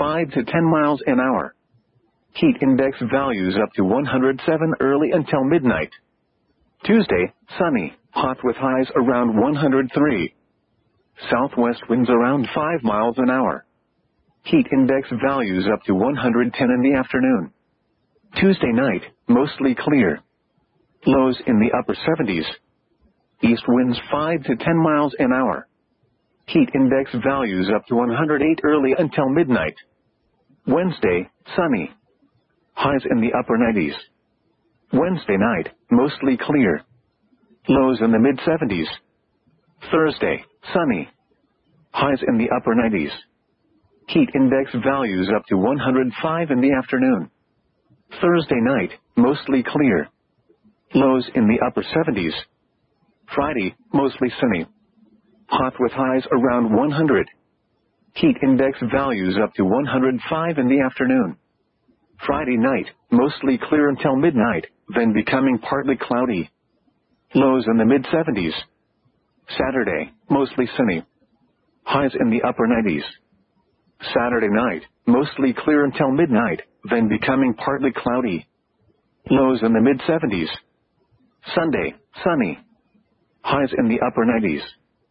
5 to 10 miles an hour. Heat index values up to 107 early until midnight. Tuesday, sunny, hot with highs around 103. Southwest winds around 5 miles an hour. Heat index values up to 110 in the afternoon. Tuesday night, mostly clear. Lows in the upper 70s. East winds 5 to 10 miles an hour. Heat index values up to 108 early until midnight. Wednesday, sunny. Highs in the upper 90s. Wednesday night, mostly clear. Lows in the mid-70s. Thursday, sunny. Highs in the upper 90s. Heat index values up to 105 in the afternoon. Thursday night, mostly clear. Lows in the upper 70s. Friday, mostly sunny. Hot with highs around 100. Heat index values up to 105 in the afternoon. Friday night, mostly clear until midnight, then becoming partly cloudy. Lows in the mid-70s. Saturday, mostly sunny. Highs in the upper 90s. Saturday night, mostly clear until midnight, then becoming partly cloudy. Lows in the mid-70s. Sunday, sunny. Highs in the upper 90s.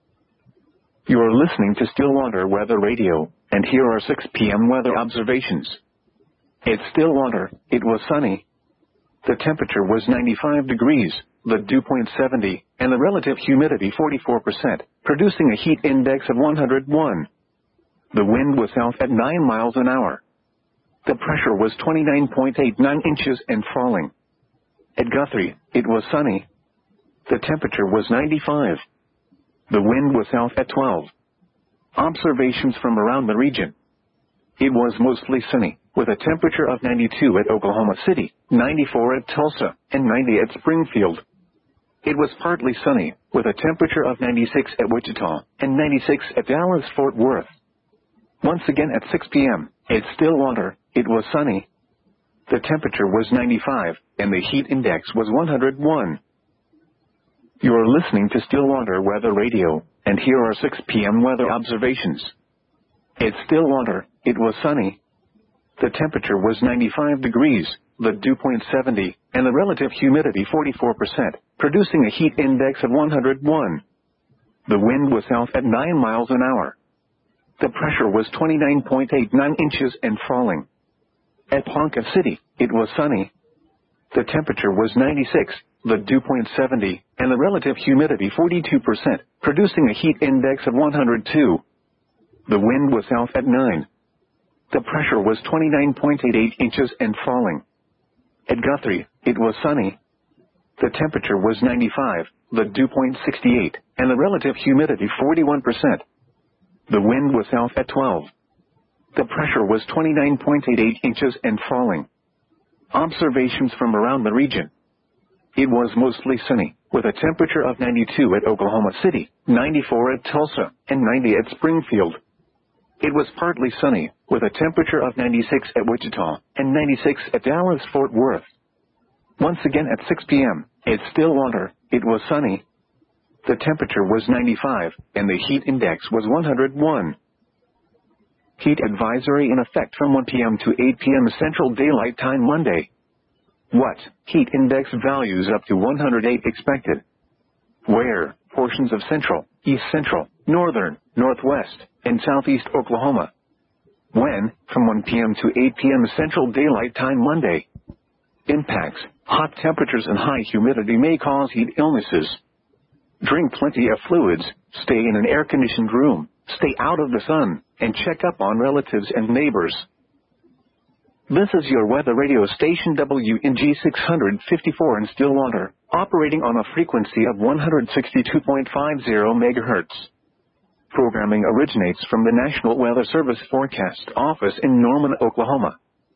You are listening to Stillwater Weather Radio, and here are 6 p.m. weather observations. At Stillwater, it was sunny. The temperature was 95 degrees, the dew point 70, and the relative humidity 44%, producing a heat index of 101. The wind was south at 9 miles an hour. The pressure was 29.89 inches and falling. At Guthrie, it was sunny. The temperature was 95. The wind was south at 12. Observations from around the region. It was mostly sunny, with a temperature of 92 at Oklahoma City, 94 at Tulsa, and 90 at Springfield. It was partly sunny, with a temperature of 96 at Wichita, and 96 at Dallas-Fort Worth. Once again at 6 p.m., at Stillwater, it was sunny. The temperature was 95, and the heat index was 101. You are listening to Stillwater Weather Radio, and here are 6 p.m. weather observations. At Stillwater, it was sunny. The temperature was 95 degrees, the dew point 70, and the relative humidity 44%, producing a heat index of 101. The wind was south at 9 miles an hour. The pressure was 29.89 inches and falling. At Ponca City, it was sunny. The temperature was 96, the dew point 70, and the relative humidity 42%, producing a heat index of 102. The wind was south at 9. The pressure was 29.88 inches and falling. At Guthrie, it was sunny. The temperature was 95, the dew point 68, and the relative humidity 41%. The wind was south at 12. The pressure was 29.88 inches and falling. Observations from around the region. It was mostly sunny, with a temperature of 92 at Oklahoma City, 94 at Tulsa, and 90 at Springfield. It was partly sunny, with a temperature of 96 at Wichita, and 96 at Dallas-Fort Worth. Once again at 6 p.m., at Stillwater, it was sunny. The temperature was 95, and the heat index was 101. Heat advisory in effect from 1 p.m. to 8 p.m. Central Daylight Time Monday. What? Heat index values up to 108 expected. Where? Portions of central, east central, northern, northwest, and southeast Oklahoma. When? From 1 p.m. to 8 p.m. Central Daylight Time Monday. Impacts. Hot temperatures and high humidity may cause heat illnesses. Drink plenty of fluids, stay in an air-conditioned room, stay out of the sun, and check up on relatives and neighbors. This is your weather radio station WNG 654 in Stillwater, operating on a frequency of 162.50 MHz. Programming originates from the National Weather Service Forecast Office in Norman, Oklahoma.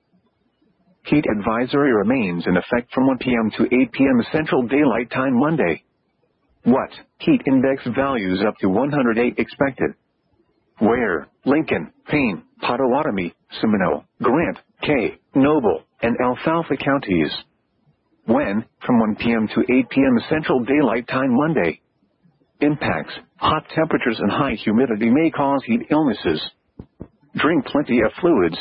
Heat advisory remains in effect from 1 p.m. to 8 p.m. Central Daylight Time Monday. What? Heat index values up to 108 expected. Where? Lincoln, Payne, Pottawatomie, Seminole, Grant, Kay, Noble, and Alfalfa counties. When? From 1 p.m. to 8 p.m. Central Daylight Time Monday. Impacts. Hot temperatures and high humidity may cause heat illnesses. Drink plenty of fluids,